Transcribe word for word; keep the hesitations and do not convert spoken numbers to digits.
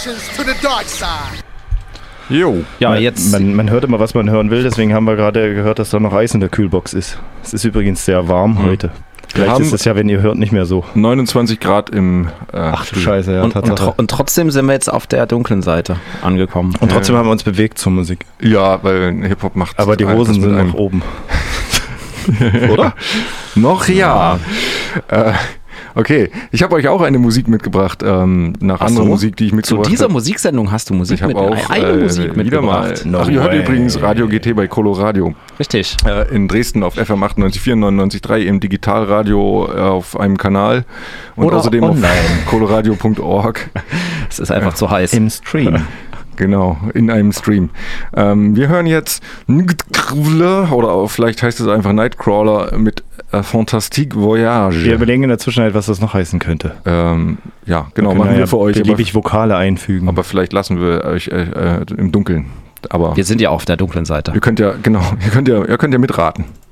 Jo. Ja, jetzt. Man, man hört immer, was man hören will, deswegen haben wir gerade gehört, dass da noch Eis in der Kühlbox ist. Es ist übrigens sehr warm mhm. heute. Vielleicht ist es ja, wenn ihr hört, nicht mehr so. neunundzwanzig Grad im äh, Ach du Scheiße, ja, und, und, tro- und trotzdem sind wir jetzt auf der dunklen Seite angekommen. Und trotzdem äh. haben wir uns bewegt zur Musik. Ja, weil Hip-Hop macht. Aber die Hosen sind nach oben. Oder? Noch ja. ja. Äh, okay, ich habe euch auch eine Musik mitgebracht, ähm, nach Ach anderer so? Musik, die ich mitgebracht habe. Zu dieser Musiksendung hast du Musik ich mit, auch, eine äh, Musik mitgebracht. No Ach, ihr hört übrigens Radio G T bei Coloradio. Richtig. Äh, in Dresden auf F M achtundneunzig Komma vier, neunundneunzig Komma drei, im Digitalradio äh, auf einem Kanal und Oder außerdem online. auf coloradio punkt org. Es ist einfach äh, zu heiß. Im Stream. Genau, in einem Stream. Ähm, wir hören jetzt oder auch, vielleicht heißt es einfach Nightcrawler mit äh, Fantastique Voyage. Wir überlegen in der Zwischenzeit, was das noch heißen könnte. Ähm, ja, genau, wir machen wir ja für euch. Beliebig aber, Vokale einfügen. Aber vielleicht lassen wir euch äh, äh, im Dunkeln. Aber wir sind ja auf der dunklen Seite. Ihr könnt ja, genau, ihr könnt ja, ihr könnt ja mitraten.